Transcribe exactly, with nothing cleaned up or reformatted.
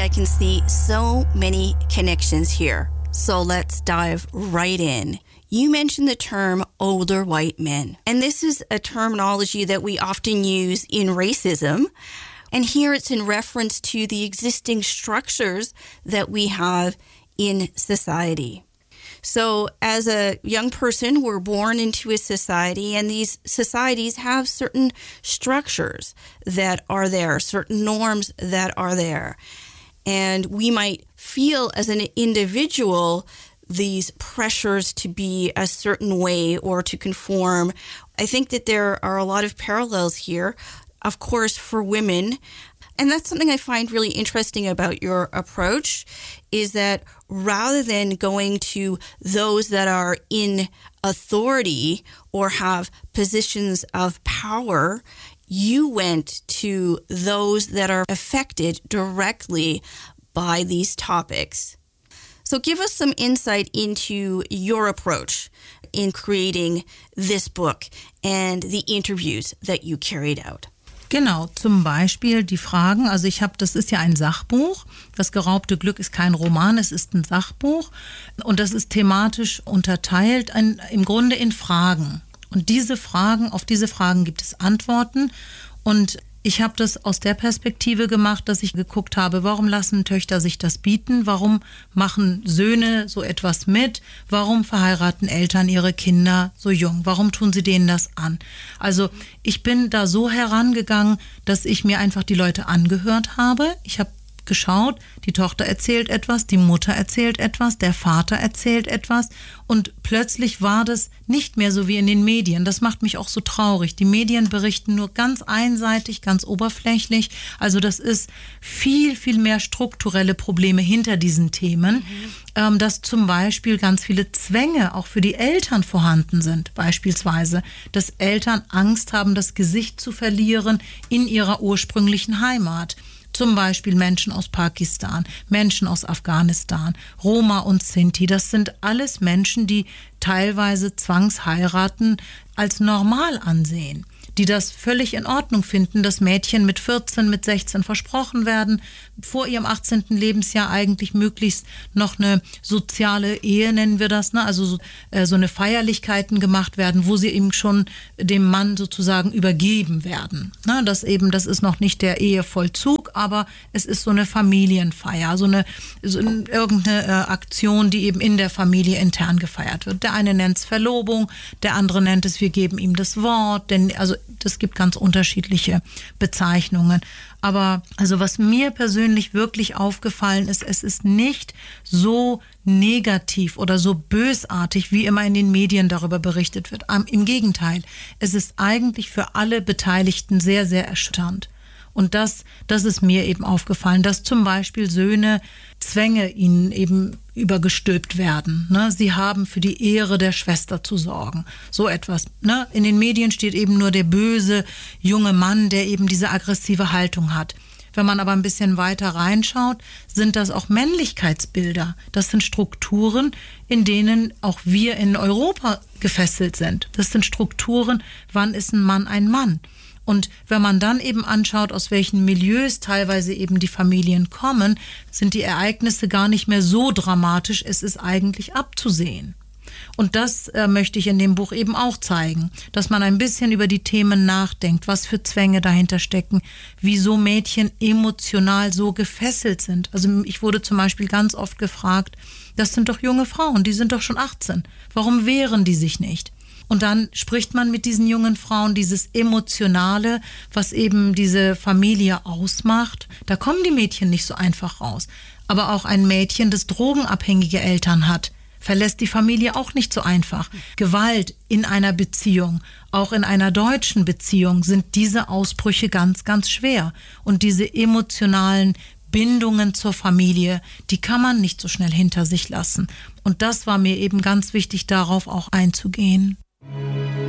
I can see so many connections here. So let's dive right in. You mentioned the term older white men, and this is a terminology that we often use in racism. And here it's in reference to the existing structures that we have in society. So as a young person, we're born into a society, and these societies have certain structures that are there, certain norms that are there. And we might feel as an individual these pressures to be a certain way or to conform. I think that there are a lot of parallels here, of course, for women. And that's something I find really interesting about your approach, is that rather than going to those that are in authority or have positions of power, you went to those that are affected directly by these topics. So give us some insight into your approach in creating this book and the interviews that you carried out. Genau, zum Beispiel die Fragen, also ich habe, das ist ja ein Sachbuch, das geraubte Glück ist kein Roman, es ist ein Sachbuch und das ist thematisch unterteilt in, im Grunde in Fragen. Und diese Fragen, auf diese Fragen gibt es Antworten und ich habe das aus der Perspektive gemacht, dass ich geguckt habe, warum lassen Töchter sich das bieten? Warum machen Söhne so etwas mit? Warum verheiraten Eltern ihre Kinder so jung? Warum tun sie denen das an? Also ich bin da so herangegangen, dass ich mir einfach die Leute angehört habe. Ich habe geschaut, die Tochter erzählt etwas, die Mutter erzählt etwas, der Vater erzählt etwas und plötzlich war das nicht mehr so wie in den Medien. Das macht mich auch so traurig. Die Medien berichten nur ganz einseitig, ganz oberflächlich. Also das ist viel, viel mehr strukturelle Probleme hinter diesen Themen, mhm. ähm, dass zum Beispiel ganz viele Zwänge auch für die Eltern vorhanden sind. Beispielsweise, dass Eltern Angst haben, das Gesicht zu verlieren in ihrer ursprünglichen Heimat. Zum Beispiel Menschen aus Pakistan, Menschen aus Afghanistan, Roma und Sinti. Das sind alles Menschen, die teilweise Zwangsheiraten als normal ansehen, die das völlig in Ordnung finden, dass Mädchen mit vierzehn, mit sechzehn versprochen werden, vor ihrem achtzehnten Lebensjahr eigentlich möglichst noch eine soziale Ehe, nennen wir das, ne? Also so, äh, so eine Feierlichkeiten gemacht werden, wo sie eben schon dem Mann sozusagen übergeben werden. Ne? Das eben, das ist noch nicht der Ehevollzug, aber es ist so eine Familienfeier, so eine, so eine irgendeine äh, Aktion, die eben in der Familie intern gefeiert wird. Der eine nennt es Verlobung, der andere nennt es, wir geben ihm das Wort, denn also es gibt ganz unterschiedliche Bezeichnungen. Aber also was mir persönlich wirklich aufgefallen ist, es ist nicht so negativ oder so bösartig, wie immer in den Medien darüber berichtet wird. Im Gegenteil, es ist eigentlich für alle Beteiligten sehr, sehr erschütternd. Und das, das ist mir eben aufgefallen, dass zum Beispiel Söhne Zwänge ihnen eben übergestülpt werden. Ne? Sie haben für die Ehre der Schwester zu sorgen. So etwas. Ne? In den Medien steht eben nur der böse junge Mann, der eben diese aggressive Haltung hat. Wenn man aber ein bisschen weiter reinschaut, sind das auch Männlichkeitsbilder. Das sind Strukturen, in denen auch wir in Europa gefesselt sind. Das sind Strukturen, wann ist ein Mann ein Mann? Und wenn man dann eben anschaut, aus welchen Milieus teilweise eben die Familien kommen, sind die Ereignisse gar nicht mehr so dramatisch, es ist eigentlich abzusehen. Und das äh, möchte ich in dem Buch eben auch zeigen, dass man ein bisschen über die Themen nachdenkt, was für Zwänge dahinter stecken, wieso Mädchen emotional so gefesselt sind. Also ich wurde zum Beispiel ganz oft gefragt, das sind doch junge Frauen, die sind doch schon achtzehn, warum wehren die sich nicht? Und dann spricht man mit diesen jungen Frauen, dieses Emotionale, was eben diese Familie ausmacht. Da kommen die Mädchen nicht so einfach raus. Aber auch ein Mädchen, das drogenabhängige Eltern hat, verlässt die Familie auch nicht so einfach. Gewalt in einer Beziehung, auch in einer deutschen Beziehung, sind diese Ausbrüche ganz, ganz schwer. Und diese emotionalen Bindungen zur Familie, die kann man nicht so schnell hinter sich lassen. Und das war mir eben ganz wichtig, darauf auch einzugehen.